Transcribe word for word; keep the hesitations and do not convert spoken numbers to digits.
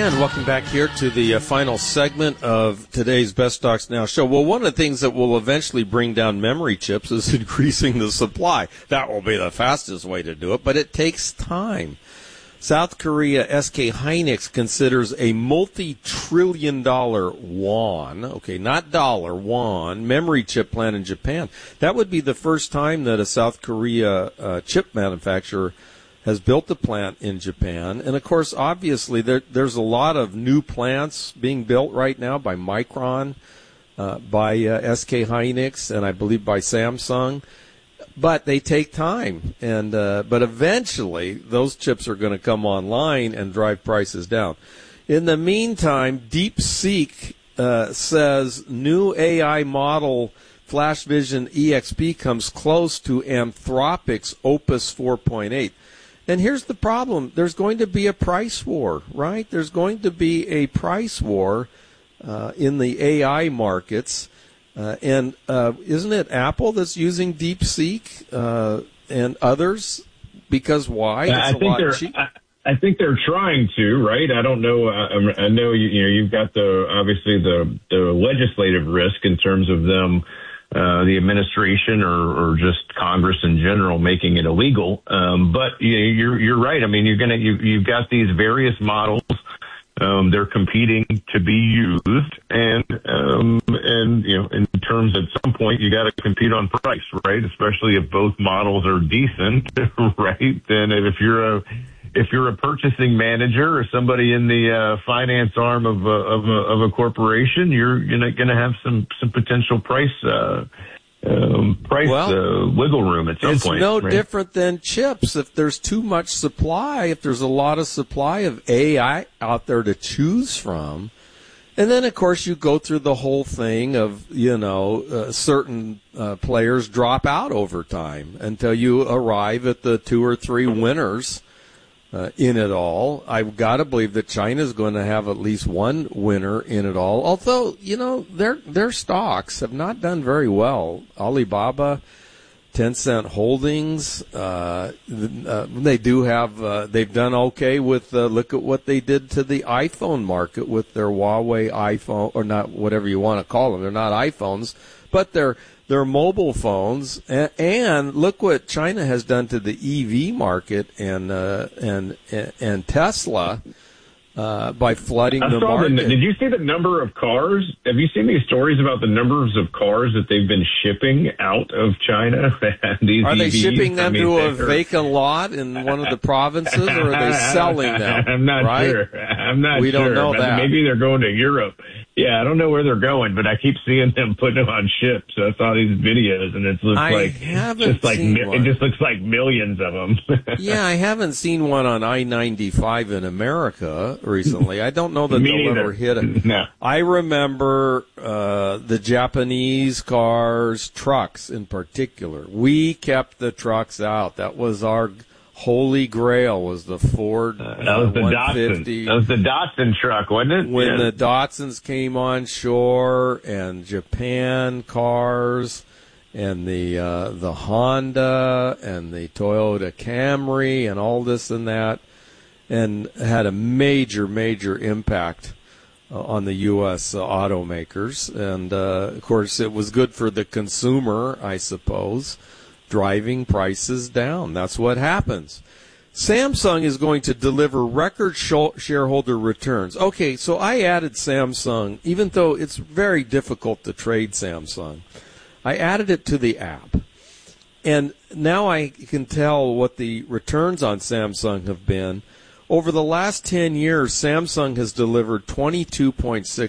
And welcome back here to the uh, final segment of today's Best Stocks Now show. Well, one of the things that will eventually bring down memory chips is increasing the supply. That will be the fastest way to do it, but it takes time. South Korea S K Hynix considers a multi-trillion dollar won, okay, not dollar, won, memory chip plant in Japan. That would be the first time that a South Korea uh, chip manufacturer has built a plant in Japan. And, of course, obviously, there, there's a lot of new plants being built right now by Micron, uh, by uh, S K Hynix, and I believe by Samsung. But they take time. and uh, But eventually, those chips are going to come online and drive prices down. In the meantime, DeepSeek uh, says new A I model Flash Vision E X P comes close to Anthropic's Opus four point eight. And here's the problem. There's going to be a price war, right? There's going to be a price war uh, in the A I markets. Uh, and uh, isn't it Apple that's using DeepSeek uh, and others? Because why? It's I a think lot they're. cheaper. I, I think they're trying to, right? I don't know. I, I know you, you know you've got the obviously the the legislative risk in terms of them. Uh, the administration or, or just Congress in general making it illegal. Um, but you know, you're, you're right. I mean, you're going to, you, you've got these various models. Um, they're competing to be used. And, um, and, you know, in terms at some point, you got to compete on price, right? Especially if both models are decent, right? Then if you're a, if you're a purchasing manager or somebody in the uh, finance arm of a, of a, of a corporation, you're you're going to have some some potential price uh, um, price well, uh, wiggle room at some it's point. It's no right? different than chips. If there's too much supply, if there's a lot of supply of A I out there to choose from, and then of course you go through the whole thing of you know uh, certain uh, players drop out over time until you arrive at the two or three winners. Uh, in it all. I've got to believe that China's going to have at least one winner in it all. Although, you know, their their stocks have not done very well. Alibaba, Tencent Holdings, uh, uh, they do have, uh, they've done okay with, uh, look at what they did to the iPhone market with their Huawei iPhone, or not, whatever you want to call them. They're not iPhones, but they're They're mobile phones, and, and look what China has done to the E V market and uh, and and Tesla uh, by flooding I the saw market. The, did you see the number of cars? Have you seen these stories about the numbers of cars that they've been shipping out of China? These are they E Vs? shipping them I mean, to a they're... vacant lot in one of the provinces, or are they selling them? I'm not right? sure. I'm not we sure. We don't know that. Maybe they're going to Europe. Yeah, I don't know where they're going, but I keep seeing them putting them on ships. So I saw these videos, and it looks I like haven't just like seen mi- one. it just looks like millions of them. Yeah, I haven't seen one on I ninety-five in America recently. I don't know that Me they'll neither. ever hit it. No. I remember uh, the Japanese cars, trucks in particular. We kept the trucks out. That was our holy grail, was the Ford Uh, that was the one Datsun. fifty. That was the Datsun truck, wasn't it? When yeah. the Datsuns came on shore, and Japan cars, and the uh, the Honda, and the Toyota Camry, and all this and that, and had a major, major impact uh, on the U S uh, automakers. And, uh, of course, it was good for the consumer, I suppose, driving prices down. That's what happens. Samsung is going to deliver record sh- shareholder returns. Okay, so I added Samsung, even though it's very difficult to trade Samsung. I added it to the app. And now I can tell what the returns on Samsung have been. Over the last ten years, Samsung has delivered twenty-two point six